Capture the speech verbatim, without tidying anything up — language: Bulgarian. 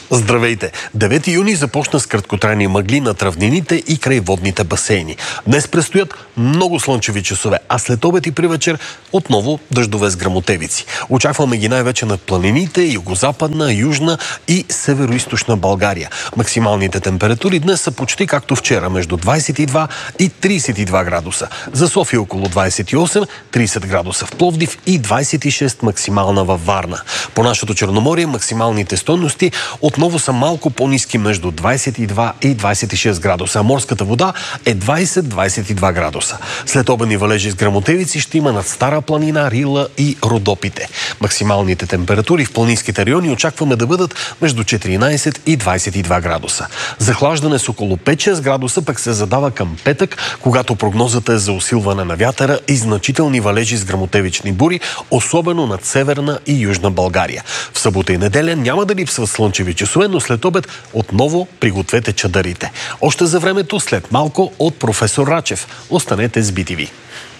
Здравейте! девети юни започна с краткотрайни мъгли на равнините и край водните басейни. Днес предстоят много слънчеви часове, а след обед и при вечер отново дъждове с гръмотевици. Очакваме ги най-вече над планините, югозападна, южна и североизточна България. Максималните температури днес са почти както вчера, между двадесет и два и тридесет и два градуса. За София около двадесет и осем, тридесет градуса в Пловдив и двадесет и шест максимална във Варна. По нашето Черноморие максималните стойности отново са малко по-ниски, между двадесет и два и двадесет и шест градуса. А морската вода е двадесет до двадесет и два градуса. След обедни валежи с гръмотевици ще има над Стара планина, Рила и Родопите. Максималните температури в планинските райони очакваме да бъдат между четиринадесет и двадесет и два градуса. Захлаждане с около пет до шест градуса пък се задава към петък, когато прогнозата е за усилване на вятъра и значителни валежи с гръмотевични бури, особено над северна и южна България. В събота и неделя няма да липсват слънчеви часове, но след обед отново пригответе чадърите. Още за времето след малко от професор Рачев. Останете с би ти ви.